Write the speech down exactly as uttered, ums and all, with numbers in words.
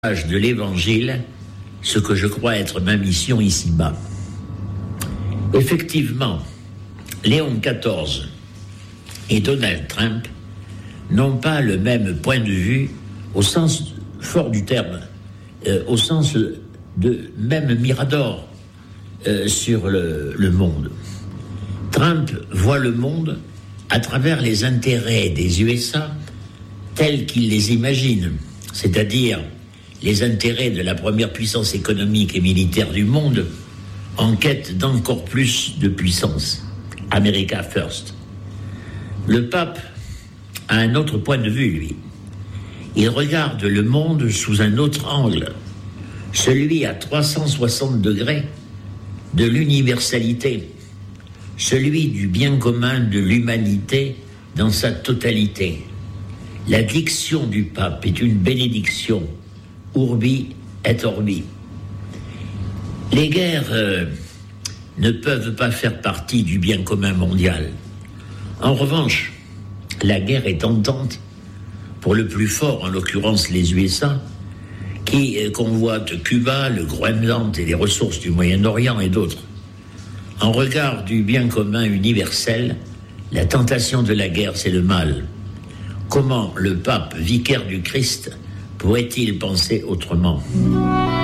de l'Évangile ce que je crois être ma mission ici-bas. Effectivement, Léon quatorze et Donald Trump n'ont pas le même point de vue au sens fort du terme, euh, au sens de même mirador euh, sur le, le monde. Trump voit le monde à travers les intérêts des U S A tels qu'il les imagine, c'est-à-dire les intérêts de la première puissance économique et militaire du monde en quête d'encore plus de puissance. America First. Le pape a un autre point de vue, lui. Il regarde le monde sous un autre angle, celui à trois cent soixante degrés de l'universalité, celui du bien commun de l'humanité dans sa totalité. La diction du pape est une bénédiction, urbi et orbi. Les guerres euh, ne peuvent pas faire partie du bien commun mondial. En revanche, la guerre est tentante pour le plus fort, en l'occurrence les U S A, qui euh, convoitent Cuba, le Groenland et les ressources du Moyen-Orient et d'autres. En regard du bien commun universel, la tentation de la guerre, c'est le mal. Comment le pape, vicaire du Christ, pourrait-il penser autrement ?